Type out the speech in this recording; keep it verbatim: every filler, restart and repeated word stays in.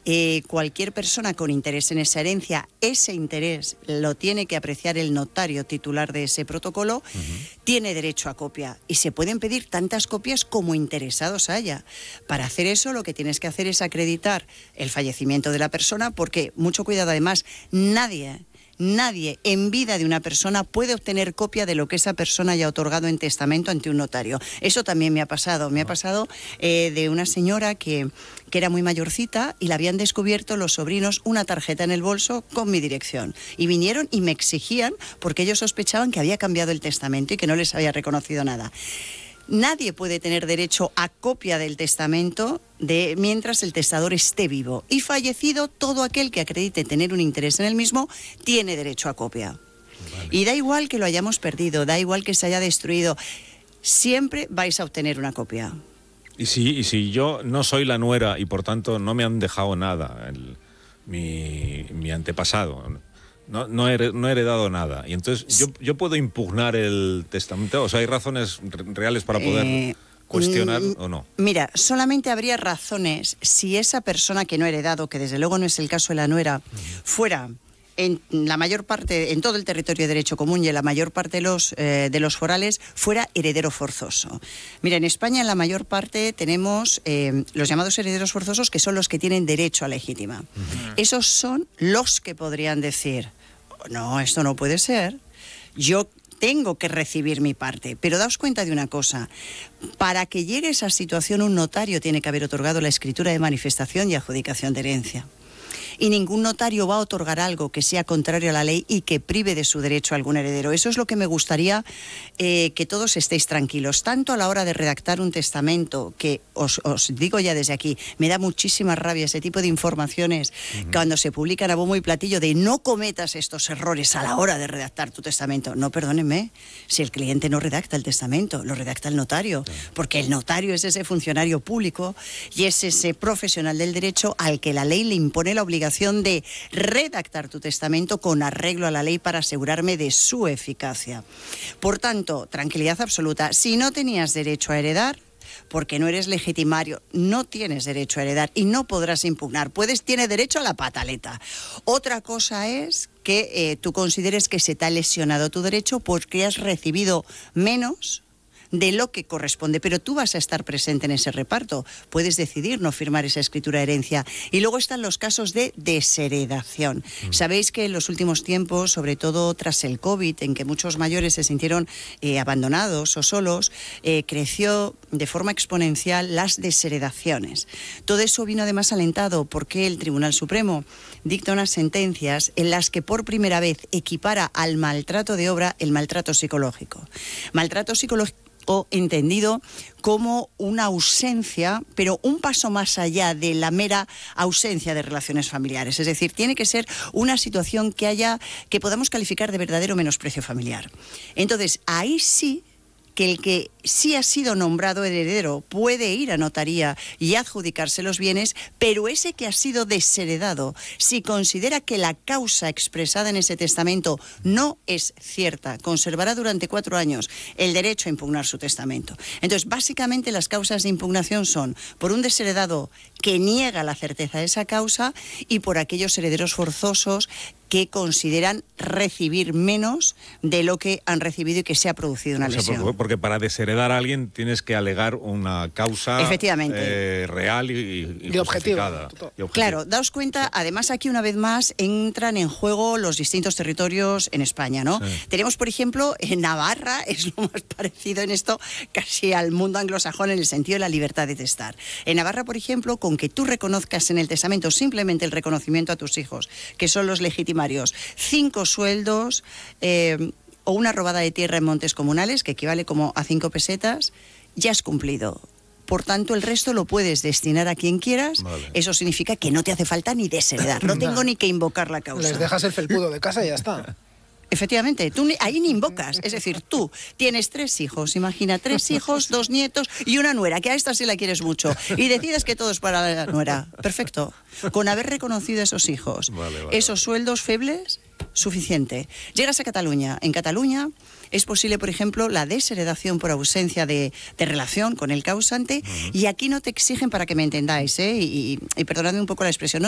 eh, cualquier persona con interés en esa herencia, ese interés lo tiene que apreciar el notario titular de ese protocolo, uh-huh. tiene derecho a copia y se pueden pedir tantas copias como interesados haya. Para hacer eso lo que tienes que hacer es acreditar el fallecimiento de la persona, porque, mucho cuidado además, nadie... Nadie en vida de una persona puede obtener copia de lo que esa persona haya otorgado en testamento ante un notario. Eso también me ha pasado. Me ha pasado eh, de una señora que, que era muy mayorcita y le habían descubierto los sobrinos una tarjeta en el bolso con mi dirección. Y vinieron y me exigían, porque ellos sospechaban que había cambiado el testamento y que no les había reconocido nada. Nadie puede tener derecho a copia del testamento de, mientras el testador esté vivo. Y fallecido, todo aquel que acredite tener un interés en el mismo tiene derecho a copia. Vale. Y da igual que lo hayamos perdido, da igual que se haya destruido, siempre vais a obtener una copia. Y si, y si yo no soy la nuera y por tanto no me han dejado nada, el, mi, mi antepasado... No, no, he, no he heredado nada. Y entonces, ¿yo, yo puedo impugnar el testamento? O sea, ¿hay razones reales para poder eh, cuestionar mm, o no? Mira, solamente habría razones si esa persona que no ha heredado, que desde luego no es el caso de la nuera, uh-huh. fuera en la mayor parte, en todo el territorio de derecho común y en la mayor parte de los, eh, de los forales, fuera heredero forzoso. Mira, en España en la mayor parte tenemos eh, los llamados herederos forzosos, que son los que tienen derecho a legítima. Uh-huh. Esos son los que podrían decir: no, esto no puede ser, yo tengo que recibir mi parte. Pero daos cuenta de una cosa: para que llegue a esa situación, un notario tiene que haber otorgado la escritura de manifestación y adjudicación de herencia. Y ningún notario va a otorgar algo que sea contrario a la ley y que prive de su derecho a algún heredero. Eso es lo que me gustaría eh, que todos estéis tranquilos, tanto a la hora de redactar un testamento, que os, os digo ya desde aquí, me da muchísima rabia ese tipo de informaciones uh-huh. cuando se publican a bombo y platillo de no cometas estos errores a la hora de redactar tu testamento. No, perdónenme, si el cliente no redacta el testamento, lo redacta el notario, uh-huh. porque el notario es ese funcionario público y es ese profesional del derecho al que la ley le impone la obligación de redactar tu testamento con arreglo a la ley para asegurarme de su eficacia. Por tanto, tranquilidad absoluta. Si no tenías derecho a heredar, porque no eres legitimario, no tienes derecho a heredar y no podrás impugnar. Puedes, tienes derecho a la pataleta. Otra cosa es que eh, tú consideres que se te ha lesionado tu derecho porque has recibido menos de lo que corresponde, pero tú vas a estar presente en ese reparto. Puedes decidir no firmar esa escritura de herencia. Y luego están los casos de desheredación. Mm. Sabéis que en los últimos tiempos, sobre todo tras el COVID, en que muchos mayores se sintieron eh, abandonados o solos, eh, creció de forma exponencial las desheredaciones. Todo eso vino además alentado porque el Tribunal Supremo dicta unas sentencias en las que por primera vez equipara al maltrato de obra el maltrato psicológico. Maltrato psicológico entendido como una ausencia, pero un paso más allá de la mera ausencia de relaciones familiares. Es decir, tiene que ser una situación que haya, que podamos calificar de verdadero menosprecio familiar. Entonces, ahí sí que el que sí ha sido nombrado heredero puede ir a notaría y adjudicarse los bienes, pero ese que ha sido desheredado, si considera que la causa expresada en ese testamento no es cierta, conservará durante cuatro años el derecho a impugnar su testamento. Entonces, básicamente las causas de impugnación son por un desheredado que niega la certeza de esa causa y por aquellos herederos forzosos que consideran recibir menos de lo que han recibido y que se ha producido una o sea, lesión. Porque, porque para desheredar a alguien tienes que alegar una causa Efectivamente. Eh, real y, y, y objetiva. Claro, daos cuenta, además aquí una vez más entran en juego los distintos territorios en España, ¿no? Sí. Tenemos, por ejemplo, en Navarra, es lo más parecido en esto casi al mundo anglosajón en el sentido de la libertad de testar. En Navarra, por ejemplo, con que tú reconozcas en el testamento simplemente el reconocimiento a tus hijos, que son los legítimos, cinco sueldos eh, o una robada de tierra en montes comunales, que equivale como a cinco pesetas, ya has cumplido. Por tanto, el resto lo puedes destinar a quien quieras. Vale. Eso significa que no te hace falta ni desheredar. No tengo ni que invocar la causa. Les dejas el felpudo de casa y ya está. Efectivamente, tú ahí ni invocas. Es decir, tú tienes tres hijos, imagina, tres hijos, dos nietos y una nuera, que a esta sí la quieres mucho, y decides que todo es para la nuera. Perfecto. Con haber reconocido a esos hijos, vale, vale, esos sueldos febles, suficiente. Llegas a Cataluña. En Cataluña es posible, por ejemplo, la desheredación por ausencia de, de relación con el causante, uh-huh. y aquí no te exigen, para que me entendáis, ¿eh? y, y perdonadme un poco la expresión, no